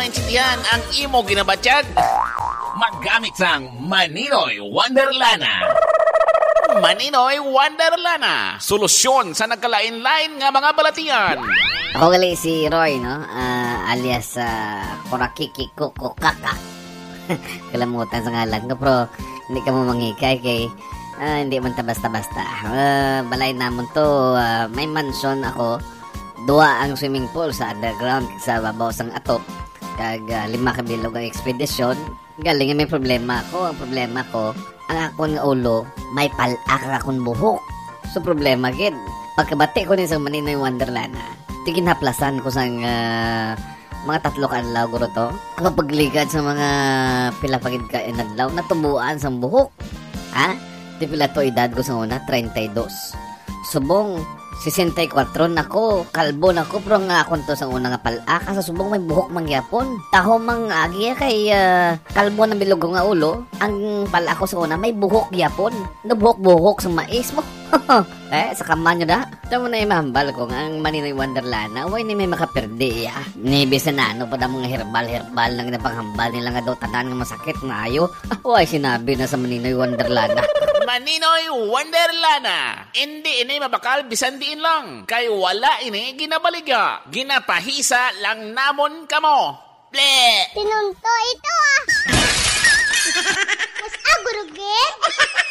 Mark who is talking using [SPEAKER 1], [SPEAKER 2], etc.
[SPEAKER 1] Naintindihan ang imo ginabatyag? Maggamit sang Maninoy Wonderlana. Maninoy Wonderlana. Solusyon sa nagkalain-lain nga mga balatian.
[SPEAKER 2] Ako gali si Roy, no? Alias Kurakiki Kukukaka. Kalamutan sa ngalan ko, pero hindi ka mo manghikay kay hindi man ta basta-basta. Balay namon to, may mansion ako. Dua ang swimming pool sa underground sa babaw sang atop. Kag 5 ka bilog ang ekspedisyon. Galing may problema ako. Ang problema ko, ang akon nga ulo, may palak akong buhok. So problema gid. Pagkabati ko ni sa Maninoy Wonderlana, tiginhaplasan ko sang mga 3 ka adlaw guro to. Ang pagligad sa mga pila pagid ka inadlaw, natubuan sang buhok. Ha? Di pila to edad ko sa una, 32. Subong 64 nako, kalbo nako, pero nga akon to sa una nga palaka sa subong may buhok mangyapon. Taho mang agi kay kalbo na bilog nga ulo, ang palako sa una may buhok yapon. Nabuhok-buhok sa mais mo. Sa kaman nyo da. Ito mo na imahambal ko nga ang Maninoy Wonderlana, way ni may makaperde ya. Nibis na ano pa na mga herbal nang napanghambal nila nga daw tanan nga masakit na ayo. Way sinabi na sa Maninoy Wonderlana.
[SPEAKER 1] Maninoy Wonderlana. Hindi ini mabakal bisan diin lang. Kay wala ini ginabaliga. Ginapahisa lang namon kamo. Ble!
[SPEAKER 3] Tinunto ito ah! Mas agurugin?